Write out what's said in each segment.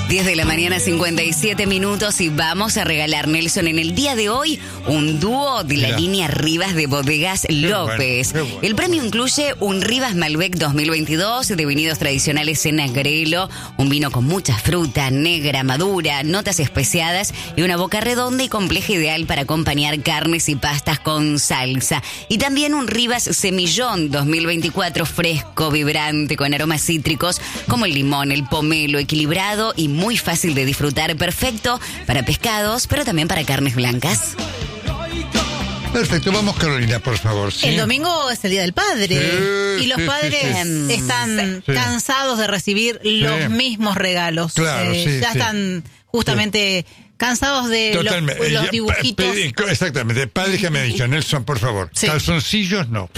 10 de la mañana, 57 minutos, y vamos a regalar, Nelson, en el día de hoy, un dúo de la línea Rivas de Bodegas López. Bueno. El premio incluye un Rivas Malbec 2022 de vinidos tradicionales en Agrelo, un vino con mucha fruta negra, madura, notas especiadas y una boca redonda y compleja, ideal para acompañar carnes y pastas con salsa. Y también un Rivas Semillón 2024 fresco, vibrante, con aromas cítricos como el limón, el pomelo, equilibrado y muy fácil de disfrutar, perfecto para pescados, pero también para carnes blancas. Perfecto, vamos Carolina, por favor. ¿Sí? El domingo es el Día del Padre y los padres están cansados de recibir los mismos regalos. Claro, ya están justamente cansados de los dibujitos. Exactamente, padres que me han dicho, Nelson, por favor, calzoncillos no,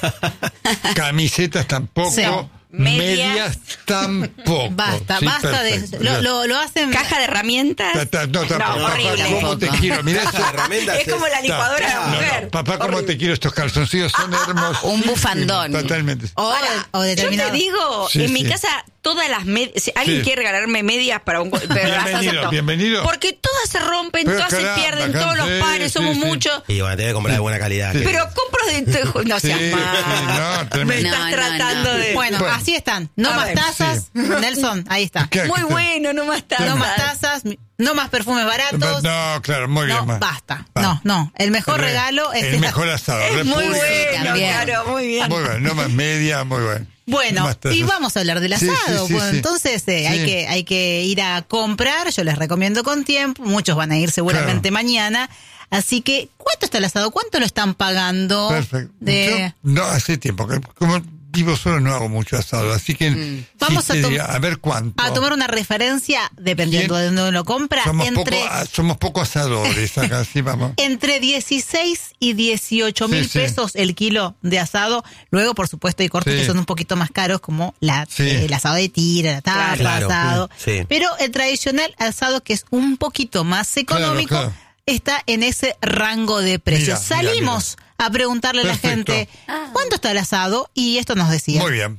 camisetas tampoco. Sí. Medias tampoco. Basta de eso. Lo hacen. Caja de herramientas. No, horrible. ¿Cómo te quiero? Mirá esta herramientas. Es como la licuadora de la mujer. No, papá, ¿cómo te quiero? Estos calzoncillos son hermosos. Un bufandón. Totalmente. O determinado. Yo te digo, en mi casa todas las medias, si alguien quiere regalarme medias para un bienvenido. Porque todas se rompen, todas se pierden, todos los pares, somos muchos. Y bueno, te voy a comprar de buena calidad. Pero compro de no seas mal. Me estás tratando de. Bueno, así están. No más tazas. Nelson, ahí está. Muy bueno, no más tazas. No más tazas, no más perfumes baratos. No, claro, muy bien. No, basta. No. El mejor regalo es el mejor asado. Es muy bueno, también. claro, muy bien. Muy bueno, no más media, muy bueno. Bueno, y vamos a hablar del asado. Sí. Entonces hay que ir a comprar. Yo les recomiendo con tiempo. Muchos van a ir seguramente mañana. Así que, ¿cuánto está el asado? ¿Cuánto lo están pagando? Perfecto. No, hace tiempo que como vivo solo no hago mucho asado, así que vamos a ver cuánto. A tomar una referencia, dependiendo de dónde lo compra. Somos poco asadores acá, sí, vamos. Entre 16 y 18 mil pesos el kilo de asado. Luego, por supuesto, hay cortes que son un poquito más caros, como el asado de tira, la tapa, asado. Sí. Pero el tradicional asado, que es un poquito más económico, está en ese rango de precios. Salimos a preguntarle a la gente cuánto está el asado, y esto nos decía. Muy bien.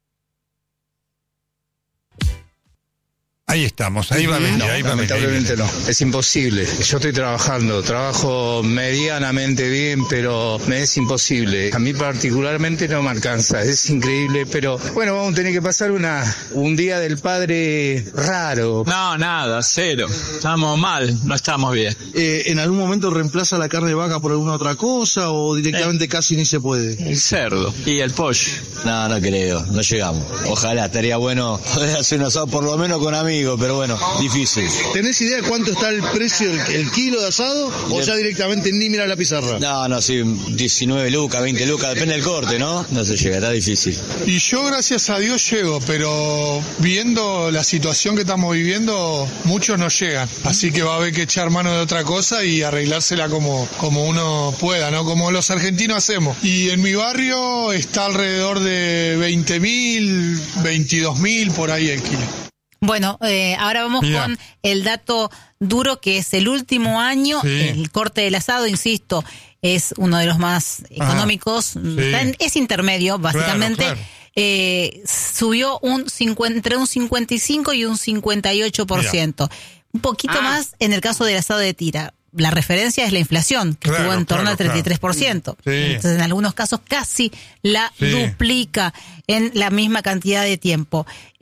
Ahí estamos, ahí va a venir. Lamentablemente no, es imposible. Yo estoy trabajo medianamente bien, pero me es imposible. A mí particularmente no me alcanza, es increíble, pero bueno, vamos a tener que pasar un día del padre raro. No, nada, cero. Estamos mal, no estamos bien. ¿En algún momento reemplaza la carne de vaca por alguna otra cosa o directamente casi ni se puede? El cerdo y el pollo. No creo, no llegamos. Ojalá, estaría bueno poder hacer un asado por lo menos con amigos, pero bueno, difícil. ¿Tenés idea de cuánto está el precio el kilo de asado o ya directamente ni mira la pizarra? No, sí, 19 lucas, 20 lucas, depende del corte, ¿no? No se llega, está difícil. Y yo, gracias a Dios, llego, pero viendo la situación que estamos viviendo, muchos no llegan. Así que va a haber que echar mano de otra cosa y arreglársela como uno pueda, ¿no? Como los argentinos hacemos. Y en mi barrio está alrededor de 20.000, 22.000 por ahí el kilo. Bueno, ahora vamos con el dato duro, que es el último año. El corte del asado, insisto, es uno de los más económicos. Es intermedio, básicamente. Claro. Subió entre un 55 y un 58%. Un poquito más en el caso del asado de tira. La referencia es la inflación, que estuvo en torno al 33%. Entonces, en algunos casos casi la duplica en la misma cantidad de tiempo.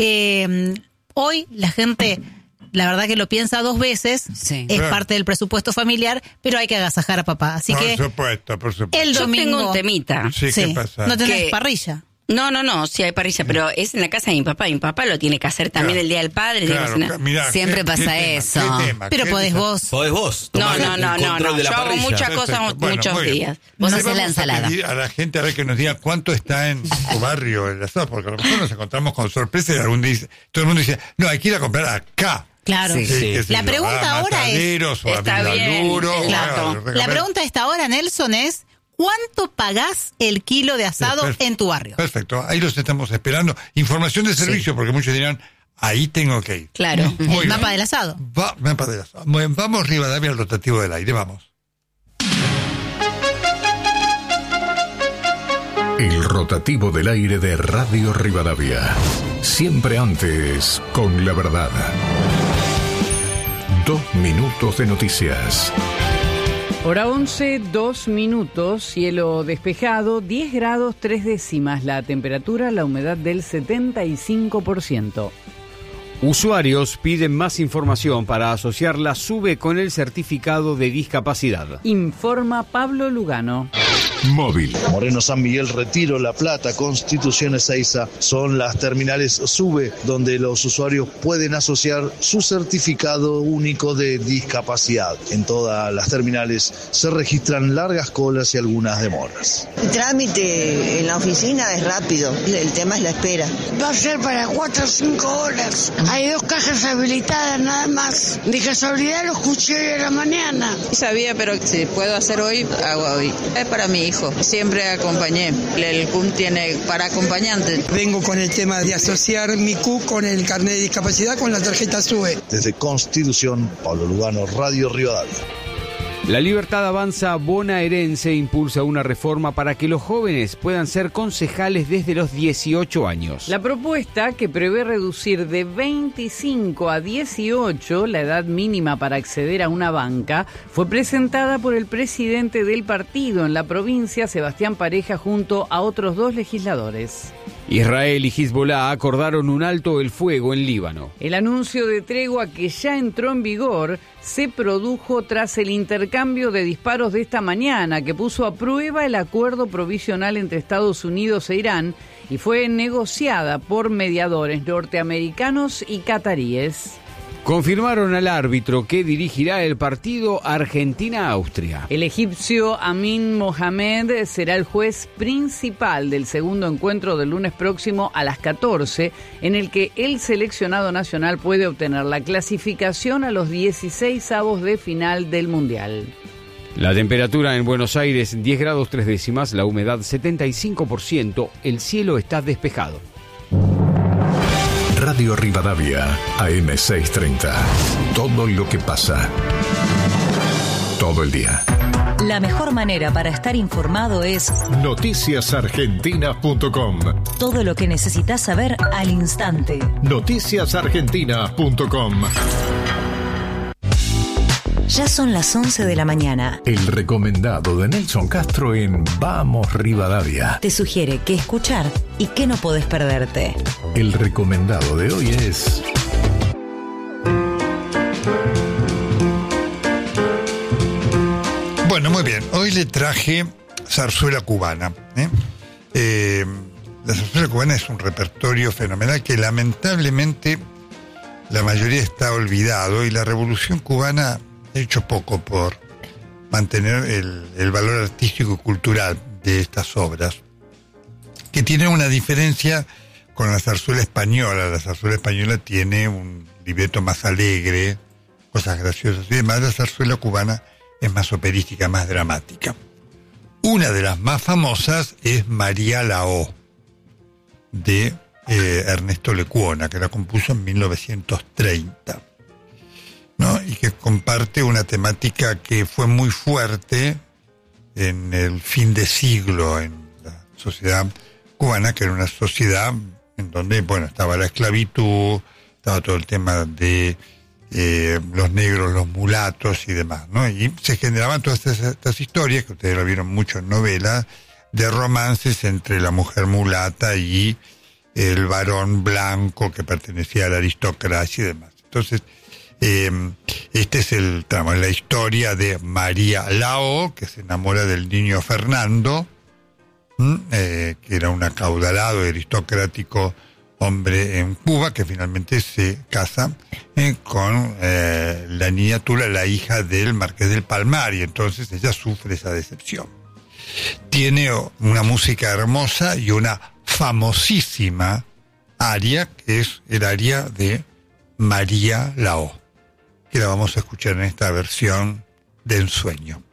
Hoy la gente, la verdad que lo piensa dos veces, es parte del presupuesto familiar, pero hay que agasajar a papá. Así que por supuesto. El domingo. Yo tengo un temita. ¿Qué pasa? ¿No tenés parrilla? No, sí hay parrilla, pero es en la casa de mi papá. Mi papá lo tiene que hacer también el Día del Padre. Siempre pasa eso. Pero podés vos. Podés vos. No. Yo hago muchas cosas muchos días. Vos haces la ensalada. A la gente a ver que nos diga cuánto está en su barrio el asado, porque a lo mejor nos encontramos con sorpresa y todo el mundo dice, no, hay que ir a comprar acá. Claro. La pregunta ahora es... Está bien. La pregunta a esta hora, Nelson, es... ¿cuánto pagás el kilo de asado en tu barrio? Perfecto, ahí los estamos esperando. Información de servicio, porque muchos dirán, ahí tengo que ir. Claro, el mapa del asado. Mapa del asado. Vamos, Rivadavia, al rotativo del aire, vamos. El rotativo del aire de Radio Rivadavia. Siempre antes, con la verdad. 2 minutos de noticias. Hora 11, 2 minutos, cielo despejado, 10 grados 3 décimas, la temperatura, la humedad del 75%. Usuarios piden más información para asociar la SUBE con el certificado de discapacidad. Informa Pablo Lugano. Móvil. Moreno, San Miguel, Retiro, La Plata, Constitución, Ezeiza son las terminales SUBE donde los usuarios pueden asociar su certificado único de discapacidad. En todas las terminales se registran largas colas y algunas demoras. El trámite en la oficina es rápido, el tema es la espera. Va a ser para 4 o 5 horas. Hay 2 cajas habilitadas nada más. De casualidad lo escuché hoy a la mañana. Sabía, pero si puedo hacer hoy, hago hoy. Es para mi hijo. Siempre acompañé. El CUM tiene para acompañantes. Vengo con el tema de asociar mi CUM con el carnet de discapacidad con la tarjeta SUBE. Desde Constitución, Pablo Lugano, Radio Rivadavia. La Libertad Avanza bonaerense impulsa una reforma para que los jóvenes puedan ser concejales desde los 18 años. La propuesta, que prevé reducir de 25 a 18 la edad mínima para acceder a una banca, fue presentada por el presidente del partido en la provincia, Sebastián Pareja, junto a otros 2 legisladores. Israel y Hezbollah acordaron un alto el fuego en Líbano. El anuncio de tregua, que ya entró en vigor, se produjo tras el intercambio de disparos de esta mañana, que puso a prueba el acuerdo provisional entre Estados Unidos e Irán y fue negociada por mediadores norteamericanos y cataríes. Confirmaron al árbitro que dirigirá el partido Argentina-Austria. El egipcio Amin Mohamed será el juez principal del segundo encuentro del lunes próximo a las 14, en el que el seleccionado nacional puede obtener la clasificación a los 16avos de final del Mundial. La temperatura en Buenos Aires 10 grados 3 décimas, la humedad 75%, el cielo está despejado. Radio Rivadavia, AM630. Todo lo que pasa. Todo el día. La mejor manera para estar informado es noticiasargentinas.com. Todo lo que necesitas saber al instante. Noticiasargentinas.com. Ya son las 11 de la mañana. El recomendado de Nelson Castro en Vamos Rivadavia. Te sugiere qué escuchar y qué no podés perderte. El recomendado de hoy es... Bueno, muy bien. Hoy le traje zarzuela cubana. La zarzuela cubana es un repertorio fenomenal que lamentablemente la mayoría está olvidado, y la Revolución Cubana ha hecho poco por mantener el valor artístico y cultural de estas obras, que tienen una diferencia con la zarzuela española. La zarzuela española tiene un libreto más alegre, cosas graciosas y demás. La zarzuela cubana es más operística, más dramática. Una de las más famosas es María la O, de Ernesto Lecuona, que la compuso en 1930, ¿no? Y que comparte una temática que fue muy fuerte en el fin de siglo en la sociedad cubana, que era una sociedad en donde, bueno, estaba la esclavitud, estaba todo el tema de los negros, los mulatos y demás, ¿no? Y se generaban todas estas historias, que ustedes lo vieron mucho en novelas, de romances entre la mujer mulata y el varón blanco que pertenecía a la aristocracia y demás. Entonces, este es el tramo, la historia de María Lao, que se enamora del niño Fernando, que era un acaudalado y aristocrático hombre en Cuba, que finalmente se casa con la niña Tula, la hija del marqués del Palmar, y entonces ella sufre esa decepción. Tiene una música hermosa y una famosísima aria, que es el aria de María Lao, que la vamos a escuchar en esta versión de Ensueño.